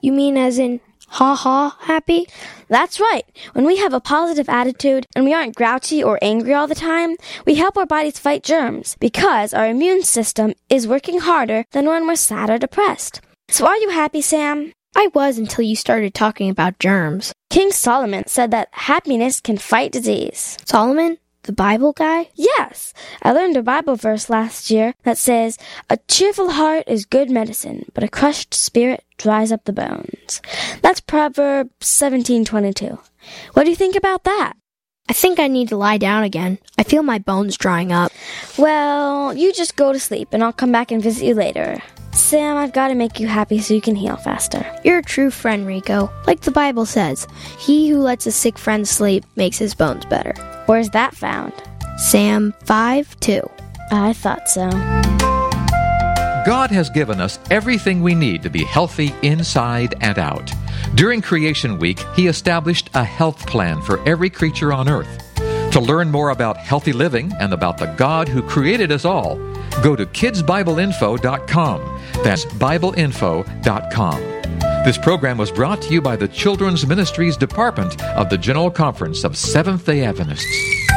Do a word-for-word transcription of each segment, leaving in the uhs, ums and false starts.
You mean as in ha-ha happy? That's right. When we have a positive attitude and we aren't grouchy or angry all the time, we help our bodies fight germs because our immune system is working harder than when we're sad or depressed. So are you happy, Sam? I was until you started talking about germs. King Solomon said that happiness can fight disease. Solomon? The Bible guy? Yes. I learned a Bible verse last year that says, "A cheerful heart is good medicine, but a crushed spirit dries up the bones." That's Proverbs seventeen twenty-two. What do you think about that? I think I need to lie down again. I feel my bones drying up. Well, you just go to sleep and I'll come back and visit you later. Sam, I've got to make you happy so you can heal faster. You're a true friend, Rico. Like the Bible says, he who lets a sick friend sleep makes his bones better. Where's that found? Sam five two. I thought so. God has given us everything we need to be healthy inside and out. During Creation Week, He established a health plan for every creature on earth. To learn more about healthy living and about the God who created us all, go to kids bible info dot com. That's bible info dot com. This program was brought to you by the Children's Ministries Department of the General Conference of Seventh-day Adventists.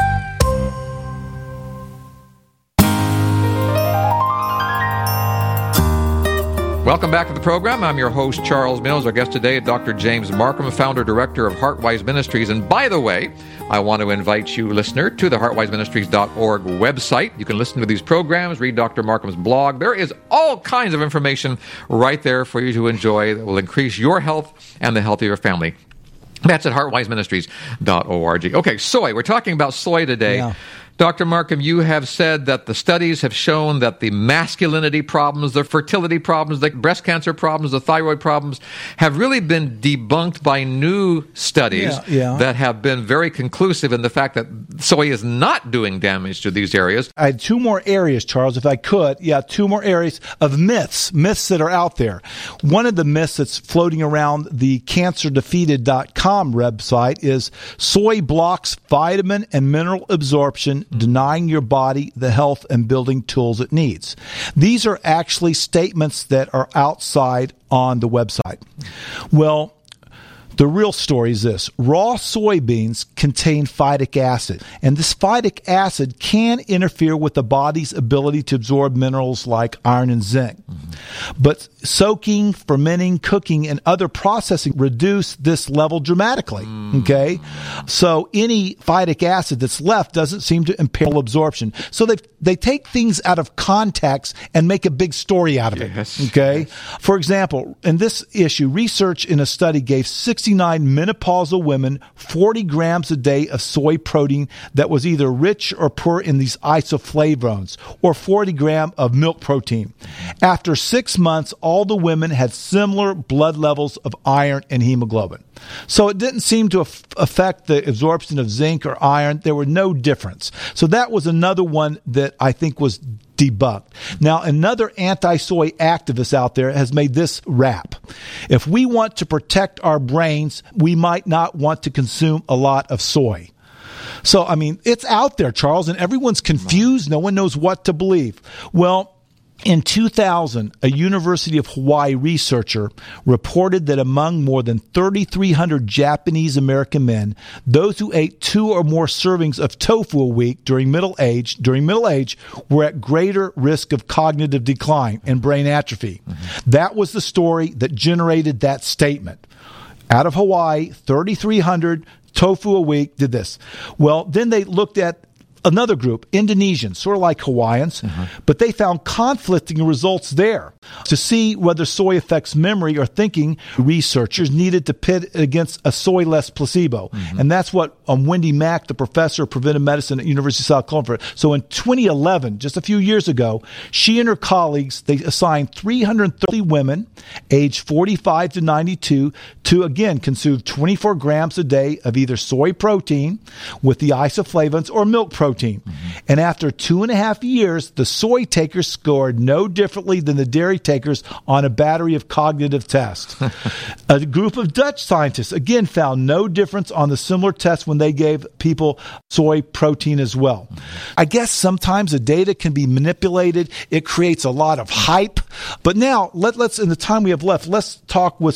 Welcome back to the program. I'm your host, Charles Mills. Our guest today, Doctor James Markham, founder, director of Heartwise Ministries. And by the way, I want to invite you, listener, to the heartwise ministries dot org website. You can listen to these programs, read Doctor Markham's blog. There is all kinds of information right there for you to enjoy that will increase your health and the health of your family. That's at heartwise ministries dot org. Okay, soy. We're talking about soy today. Yeah. Doctor Markham, you have said that the studies have shown that the masculinity problems, the fertility problems, the breast cancer problems, the thyroid problems have really been debunked by new studies Yeah, yeah. that have been very conclusive in the fact that soy is not doing damage to these areas. I had two more areas, Charles, if I could. Yeah, two more areas of myths, myths that are out there. One of the myths that's floating around the cancer defeated dot com website is soy blocks vitamin and mineral absorption, denying your body the health and building tools it needs. These are actually statements that are outside on the website. Well, the real story is this. Raw soybeans contain phytic acid, and this phytic acid can interfere with the body's ability to absorb minerals like iron and zinc. Mm-hmm. But soaking, fermenting, cooking, and other processing reduce this level dramatically. Mm. Okay? So any phytic acid that's left doesn't seem to impair absorption. So they they take things out of context and make a big story out of yes. it. Okay? Yes. For example, in this issue, research in a study gave sixty-nine menopausal women forty grams a day of soy protein that was either rich or poor in these isoflavones, or forty grams of milk protein. After six months, all the women had similar blood levels of iron and hemoglobin. So it didn't seem to af- affect the absorption of zinc or iron. There were no difference. So that was another one that I think was debunked. Now, another anti-soy activist out there has made this rap. If we want to protect our brains, we might not want to consume a lot of soy. So, I mean, it's out there, Charles, and everyone's confused. No one knows what to believe. Well, in two thousand, a University of Hawaii researcher reported that among more than thirty-three hundred Japanese American men, those who ate two or more servings of tofu a week during middle age, during middle age, were at greater risk of cognitive decline and brain atrophy. Mm-hmm. That was the story that generated that statement. Out of Hawaii, thirty-three hundred tofu a week did this. Well, then they looked at another group, Indonesians, sort of like Hawaiians, mm-hmm. but they found conflicting results there. To see whether soy affects memory or thinking, researchers needed to pit against a soy-less placebo. Mm-hmm. And that's what um, Wendy Mack, the professor of preventive medicine at University of South Carolina. So in twenty eleven, just a few years ago, she and her colleagues, they assigned three hundred thirty women aged forty-five to ninety-two to, again, consume twenty-four grams a day of either soy protein with the isoflavones or milk protein. Mm-hmm. And after two and a half years, the soy takers scored no differently than the dairy takers on a battery of cognitive tests. A group of Dutch scientists, again, found no difference on the similar tests when they gave people soy protein as well. Mm-hmm. I guess sometimes the data can be manipulated. It creates a lot of hype. But now, let, let's, in the time we have left, let's talk with